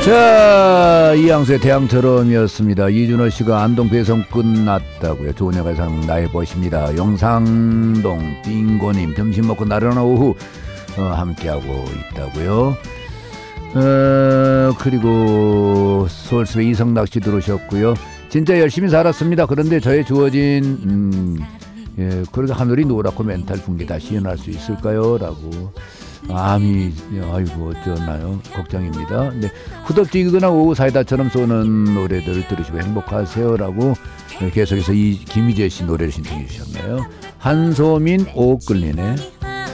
자, 이양수의 태양처럼이었습니다. 이준호 씨가 안동 배송 끝났다고요. 좋은 영화상 나의 보십니다. 영상동 빙고님 점심 먹고 나른한 오후 함께하고 있다고요. 그리고 서울숲에 이성낚시 들어오셨고요. 진짜 열심히 살았습니다. 그런데 저의 주어진 그래도 하늘이 노랗고 멘탈 붕괴 다시 일어날 수 있을까요? 라고 암이 아이고 어쩌나요? 걱정입니다. 네, 후덥지근한 오후 사이다처럼 쏘는 노래들 들으시고 행복하세요라고 계속해서 이 김희재 씨 노래를 신청해 주셨네요. 한소민 오끌리네.